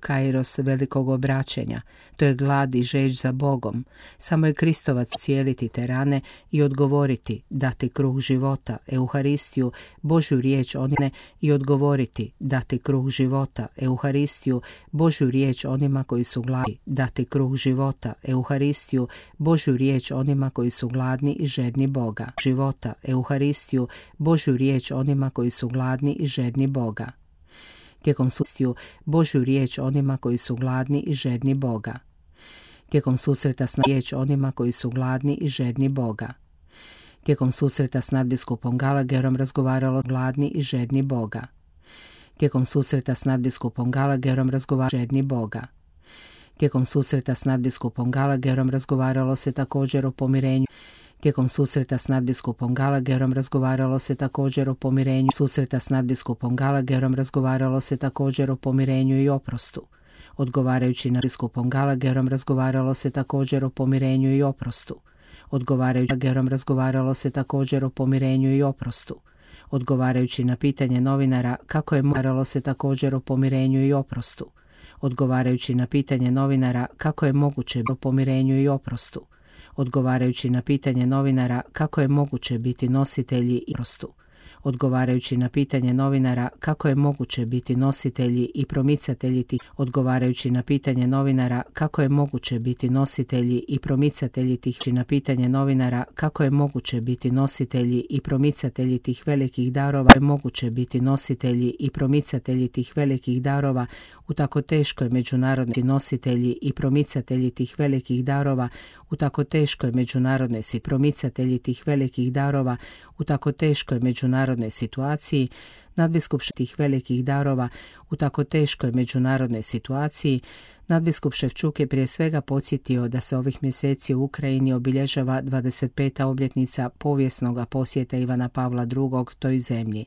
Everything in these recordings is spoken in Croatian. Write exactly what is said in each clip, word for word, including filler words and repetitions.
kairos velikog obraćenja. To je glad i žeđ za Bogom. Samo je Kristovac cijeliti te rane i odgovoriti, dati kruh života, Euharistiju, Božju riječ onima i odgovoriti, dati kruh života, Euharistiju, Božju riječ onima koji su gladni, dati kruh života, Euharistiju, Božju riječ onima koji su gladni i žedni Boga. Života, Euharistiju, Božju riječ onima koji su gladni i žedni Boga. Tijekom susreta Božju riječ onima koji su gladni i žedni Boga. Tijekom susreta s riječ onima koji su gladni i žedni Boga. Tijekom susreta s nadbiskupom Gallagherom razgovaralo gladni i žedni Boga. Tijekom susreta s nadbiskupom Gallagherom razgovaralo žedni Boga. Tijekom susreta s nadbiskupom Gallagherom razgovaralo se također o pomirenju. Tijekom susreta s nadbiskupom Gallagherom razgovaralo se također o pomirenju. Susreta s nadbiskupom Gallagherom razgovaralo se također o pomirenju i oprostu. Odgovarajući na biskupom Gallagherom razgovaralo se također o pomirenju i oprostu. Odgovarajući Gallagherom razgovaralo se također o pomirenju i oprostu. Odgovarajući na pitanje novinara kako je moralo se također o pomirenju i oprostu. Odgovarajući na pitanje novinara kako je moguće o pomirenju i oprostu. Odgovarajući na pitanje novinara kako je moguće biti nositelji i oprostu. Odgovarajući na pitanje novinara kako je moguće biti nositelji i promicatelji tih. Odgovarajući na pitanje novinara kako je moguće biti nositelji i promicatelji tih. Na pitanje novinara kako je moguće biti nositelji i promicatelji tih velikih darova. Je moguće biti nositelji i promicatelji tih velikih darova u tako teškoj međunarodnoj nositelji i promicatelji tih velikih darova u tako teškoj međunarodnoj si promicatelji tih velikih darova u tako teškoj međunarodnoj situaciji. Nadbiskup tih velikih darova u tako teškoj međunarodnoj situaciji. Nadbiskup Ševčuk je prije svega podsjetio da se ovih mjeseci u Ukrajini obilježava dvadeset peta obljetnica povijesnog posjeta Ivana Pavla drugog toj zemlji.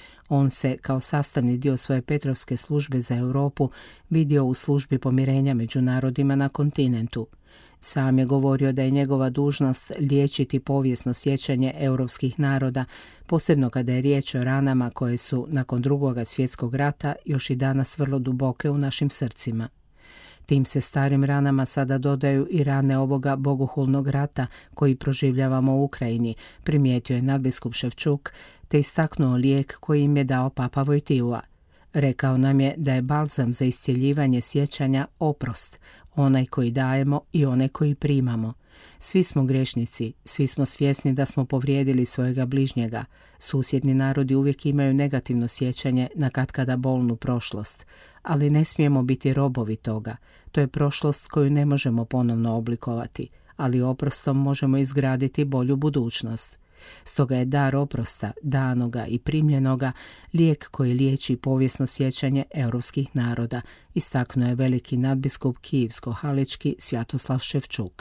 On se, kao sastavni dio svoje Petrovske službe za Europu, vidio u službi pomirenja među narodima na kontinentu. Sam je govorio da je njegova dužnost liječiti povijesno sjećanje europskih naroda, posebno kada je riječ o ranama koje su, nakon drugoga svjetskog rata, još i danas vrlo duboke u našim srcima. Tim se starim ranama sada dodaju i rane ovoga bogohulnog rata koji proživljavamo u Ukrajini, primijetio je nadbiskup Ševčuk, te istaknuo lijek koji im je dao Papa Vojtila. Rekao nam je da je balzam za iscjeljivanje sjećanja oprost, onaj koji dajemo i onaj koji primamo. Svi smo grešnici, svi smo svjesni da smo povrijedili svojega bližnjega. Susjedni narodi uvijek imaju negativno sjećanje na katkada bolnu prošlost, ali ne smijemo biti robovi toga. To je prošlost koju ne možemo ponovno oblikovati, ali oprostom možemo izgraditi bolju budućnost. Stoga je dar oprosta, danoga i primljenoga, lijek koji liječi povijesno sjećanje europskih naroda, istaknuo je veliki nadbiskup Kijevsko-Halički Svjatoslav Ševčuk.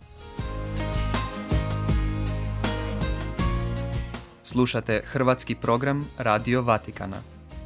Slušate hrvatski program Radio Vatikana.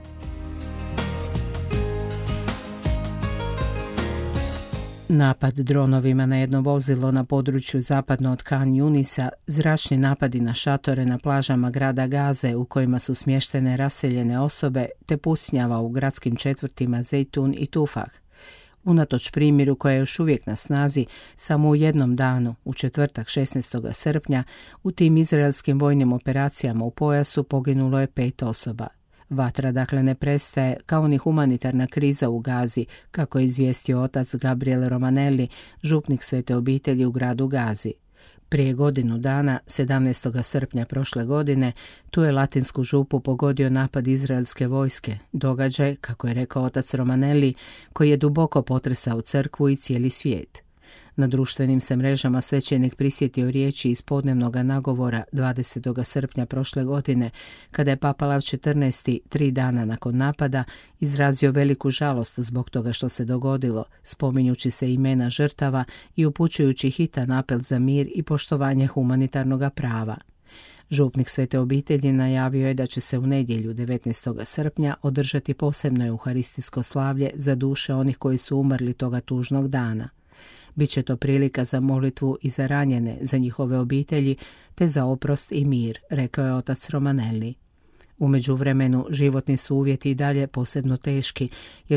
Napad dronovima na jedno vozilo na području zapadno od Khan Junisa, zračni napadi na šatore na plažama grada Gaze u kojima su smještene raseljene osobe, te pucnjava u gradskim četvrtima Zejtun i Tufah. Unatoč primiru koja je još uvijek na snazi, samo u jednom danu, u četvrtak šesnaestog srpnja, u tim izraelskim vojnim operacijama u pojasu poginulo je pet osoba. Vatra dakle ne prestaje, kao ni humanitarna kriza u Gazi, kako je izvijestio otac Gabriel Romanelli, župnik Svete obitelji u gradu Gazi. Prije godinu dana, sedamnaestog srpnja prošle godine, tu je Latinsku župu pogodio napad izraelske vojske, događaj, kako je rekao otac Romanelli, koji je duboko potresao crkvu i cijeli svijet. Na društvenim se mrežama svećenik prisjetio riječi iz podnevnog nagovora dvadesetog srpnja prošle godine, kada je Papa Lav četrnaesti, tri dana nakon napada, izrazio veliku žalost zbog toga što se dogodilo, spominjući se imena žrtava i upućujući hitan apel za mir i poštovanje humanitarnog prava. Župnik Svete obitelji najavio je da će se u nedjelju devetnaestog srpnja održati posebno euharistijsko slavlje za duše onih koji su umrli toga tužnog dana. Biće to prilika za molitvu i za ranjene, za njihove obitelji, te za oprost i mir, rekao je otac Romanelli. U međuvremenu životni su uvjeti i dalje posebno teški, jer